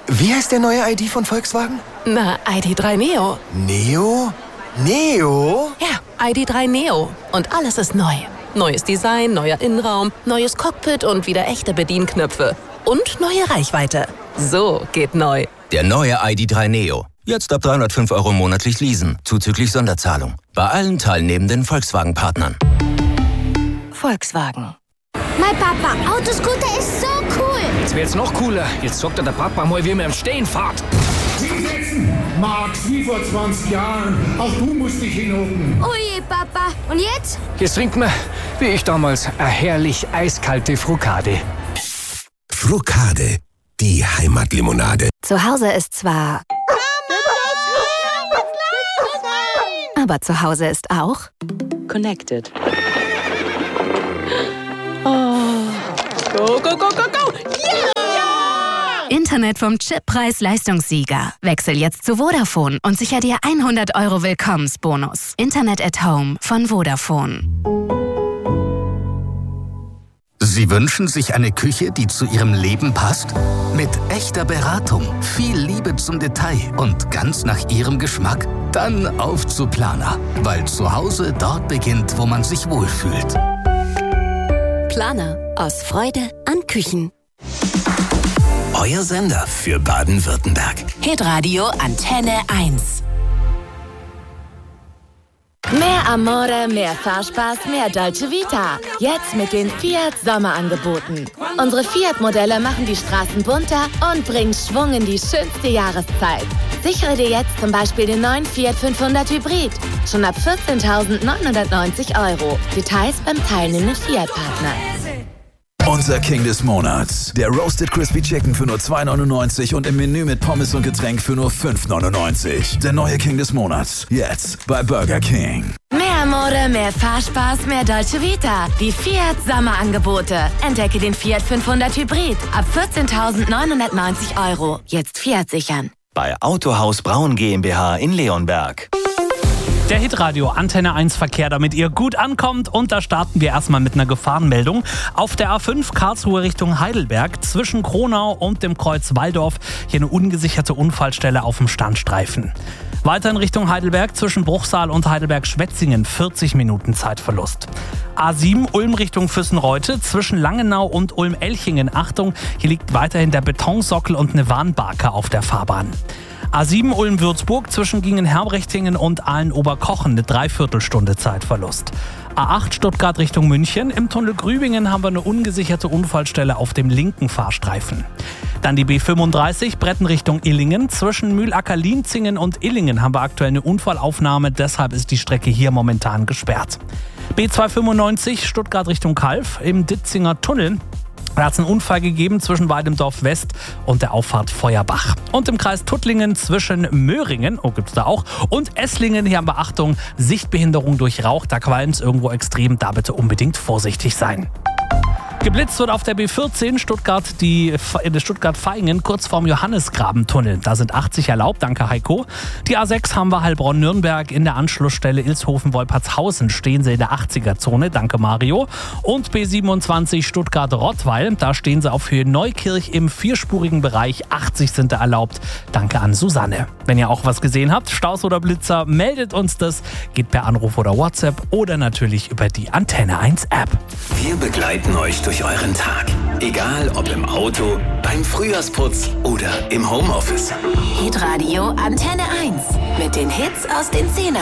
Wie heißt der neue ID von Volkswagen? Na, ID.3 Neo. Neo? Neo? Ja, ID.3 Neo. Und alles ist neu. Neues Design, neuer Innenraum, neues Cockpit und wieder echte Bedienknöpfe. Und neue Reichweite. So geht neu. Der neue ID.3 Neo. Jetzt ab 305 € monatlich leasen, zuzüglich Sonderzahlung. Bei allen teilnehmenden Volkswagen-Partnern. Volkswagen. Mein Papa, Autoscooter ist so cool. Das wird jetzt noch cooler. Jetzt sagt der Papa mal, wie man im Stehen fährt. Hinsetzen, Max, wie vor 20 Jahren. Auch du musst dich hinhocken. Oje, Papa. Und jetzt? Jetzt trinken wir, wie ich damals, eine herrlich eiskalte Frukade. Frukade, die Heimatlimonade. Zu Hause ist zwar... Aber zu Hause ist auch... Connected. Oh. Go, go, go, go, go! Yeah! Internet vom Chippreis-Leistungssieger. Wechsel jetzt zu Vodafone und sicher dir 100 € Willkommensbonus. Internet at Home von Vodafone. Sie wünschen sich eine Küche, die zu Ihrem Leben passt? Mit echter Beratung, viel Liebe zum Detail und ganz nach Ihrem Geschmack? Dann auf zu Planer, weil zu Hause dort beginnt, wo man sich wohlfühlt. Planer. Aus Freude an Küchen. Euer Sender für Baden-Württemberg. Hitradio Antenne 1. Mehr Amore, mehr Fahrspaß, mehr Dolce Vita. Jetzt mit den Fiat Sommerangeboten. Unsere Fiat-Modelle machen die Straßen bunter und bringen Schwung in die schönste Jahreszeit. Sichere dir jetzt zum Beispiel den neuen Fiat 500 Hybrid. Schon ab 14.990 €. Details beim teilnehmenden Fiat-Partner. Unser King des Monats. Der Roasted Crispy Chicken für nur 2,99 und im Menü mit Pommes und Getränk für nur 5,99. Der neue King des Monats. Jetzt bei Burger King. Mehr Amore, mehr Fahrspaß, mehr Dolce Vita. Die Fiat Sommerangebote. Entdecke den Fiat 500 Hybrid. Ab 14.990 €. Jetzt Fiat sichern. Bei Autohaus Braun GmbH in Leonberg. Der Hitradio Antenne 1 Verkehr, damit ihr gut ankommt. Und da starten wir erstmal mit einer Gefahrenmeldung. Auf der A5 Karlsruhe Richtung Heidelberg zwischen Kronau und dem Kreuz Walldorf hier eine ungesicherte Unfallstelle auf dem Standstreifen. Weiter in Richtung Heidelberg zwischen Bruchsal und Heidelberg-Schwetzingen 40 Minuten Zeitverlust. A7 Ulm Richtung Füssenreute zwischen Langenau und Ulm-Elchingen. Achtung, hier liegt weiterhin der Betonsockel und eine Warnbarke auf der Fahrbahn. A7 Ulm-Würzburg zwischen Gingen-Herbrechtingen und Aalen-Oberkochen eine Dreiviertelstunde Zeitverlust. A8 Stuttgart Richtung München. Im Tunnel Grübingen haben wir eine ungesicherte Unfallstelle auf dem linken Fahrstreifen. Dann die B35 Bretten Richtung Illingen. Zwischen Mühlacker-Lienzingen und Illingen haben wir aktuell eine Unfallaufnahme. Deshalb ist die Strecke hier momentan gesperrt. B295 Stuttgart Richtung Kalf im Ditzinger Tunnel. Da hat es einen Unfall gegeben zwischen Weidemdorf West und der Auffahrt Feuerbach. Und im Kreis Tuttlingen zwischen Möhringen, gibt's da auch, und Esslingen, hier haben wir Achtung, Sichtbehinderung durch Rauch, da qualmt's irgendwo extrem, da bitte unbedingt vorsichtig sein. Geblitzt wird auf der B14 Stuttgart-Vaihingen kurz vorm Johannisgrabentunnel. Da sind 80 erlaubt, danke Heiko. Die A6 haben wir Heilbronn-Nürnberg. In der Anschlussstelle Ilshofen-Wolpertshausen stehen sie in der 80er-Zone, danke Mario. Und B27 Stuttgart-Rottweil, da stehen sie auf Höhe Neukirch im vierspurigen Bereich. 80 sind da erlaubt, danke an Susanne. Wenn ihr auch was gesehen habt, Staus oder Blitzer, meldet uns das. Geht per Anruf oder WhatsApp oder natürlich über die Antenne 1 App. Wir begleiten euch durch euren Tag. Egal ob im Auto, beim Frühjahrsputz oder im Homeoffice. Hitradio Antenne 1 mit den Hits aus den 10er.